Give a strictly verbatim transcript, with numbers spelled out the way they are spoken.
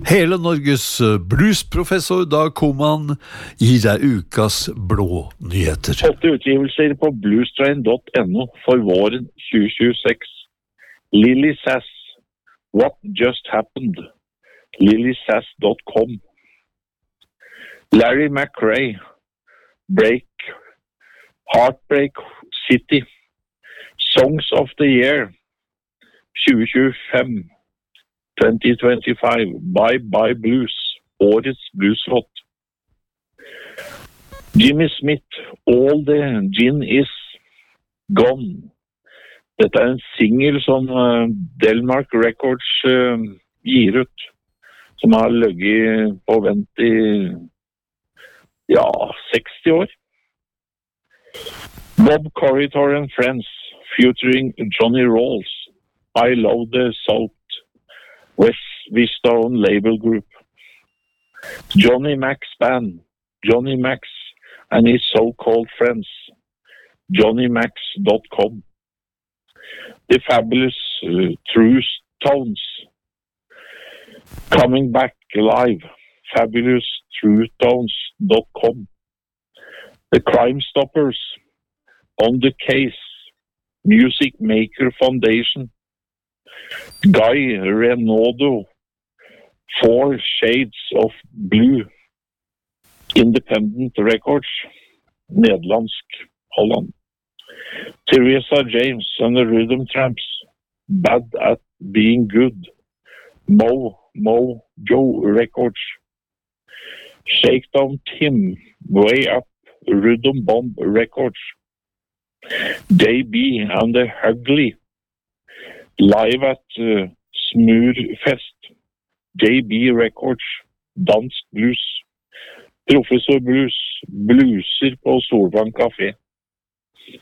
Hele Norges bluesprofessor Dag Koman gir deg ukas blå nyheter. Åtte utgivelser på bluestrain dot no for våren tjue tjueseks. Lily Sass, What Just Happened, lily sass dot com. Larry McRae, Break, Heartbreak City, Songs of the Year, tjue tjuefem, twenty twenty-five, Bye Bye Blues, årets blueslåt. Jimmy Smith, All the Gin Is Gone. Dette er en single som uh, Delmark Records uh, gir ut, som har ligget på vent i ja, seksti år. Bob Corridor and Friends, featuring Johnny Rawls, I Love the Salt, West Vistone Label Group. Johnny Max Band, Johnny Max and his so-called friends, johnny max dot com. The Fabulous uh, True Tones, coming back live, fabulous true tones dot com. The Crime Stoppers, On the Case, Music Maker Foundation. Guy Renaudot, Four Shades of Blue, Independent Records, Nederlandsk, Holland. Teresa James and the Rhythm Tramps, Bad at Being Good, Mo Mo Joe Records. Shakedown Tim, Way Up, Rhythm Bomb Records. J B and the Hugly, live at uh, Smurfest, J B Records, Dansk Blues, Professor Blues, blueser på Solvang Café.